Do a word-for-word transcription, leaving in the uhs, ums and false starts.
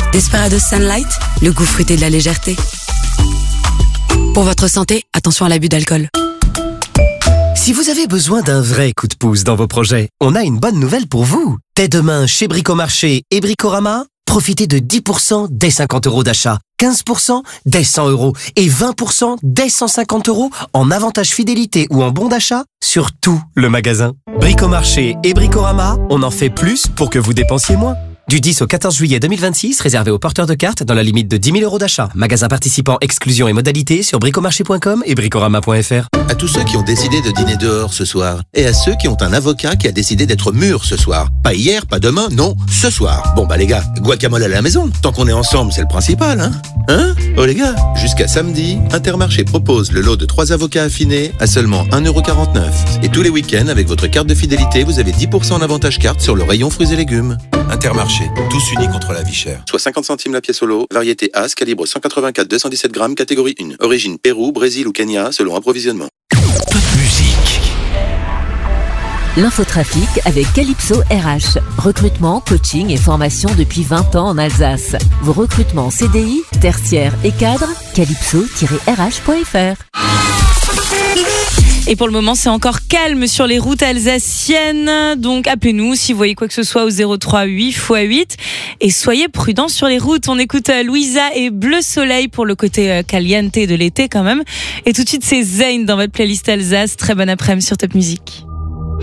Desperados Sunlight, le goût fruité de la légèreté. Pour votre santé, attention à l'abus d'alcool. Si vous avez besoin d'un vrai coup de pouce dans vos projets, on a une bonne nouvelle pour vous. Dès demain, chez Bricomarché et Bricorama, profitez de dix pour cent dès cinquante euros d'achat, quinze pour cent dès cent euros et vingt pour cent dès cent cinquante euros en avantage fidélité ou en bon d'achat sur tout le magasin. Bricomarché et Bricorama, on en fait plus pour que vous dépensiez moins. Du dix au quatorze juillet deux mille vingt-six, réservé aux porteurs de cartes dans la limite de dix mille euros d'achat. Magasin participant, exclusion et modalités sur bricomarché point com et bricorama point f r. À tous ceux qui ont décidé de dîner dehors ce soir. Et à ceux qui ont un avocat qui a décidé d'être mûr ce soir. Pas hier, pas demain, non, ce soir. Bon bah les gars, guacamole à la maison. Tant qu'on est ensemble, c'est le principal, hein. Hein? Oh les gars, jusqu'à samedi, Intermarché propose le lot de trois avocats affinés à seulement un euro quarante-neuf. Et tous les week-ends, avec votre carte de fidélité, vous avez dix pour cent en avantage carte sur le rayon fruits et légumes. Intermarché, tous unis contre la vie chère. Soit cinquante centimes la pièce au lot, variété As, calibre cent quatre-vingt-quatre deux cent dix-sept grammes, catégorie un. Origine Pérou, Brésil ou Kenya, selon approvisionnement. Top musique. L'infotrafic avec Calypso R H. Recrutement, coaching et formation depuis vingt ans en Alsace. Vos recrutements C D I, tertiaires et cadres, calypso tiret r h point f r. Et pour le moment, c'est encore calme sur les routes alsaciennes. Donc, appelez-nous si vous voyez quoi que ce soit au zéro trois huit fois huit. Et soyez prudents sur les routes. On écoute Louisa et Bleu Soleil pour le côté caliente de l'été quand même. Et tout de suite, c'est Zayn dans votre playlist Alsace. Très bon après-midi sur Top Musique.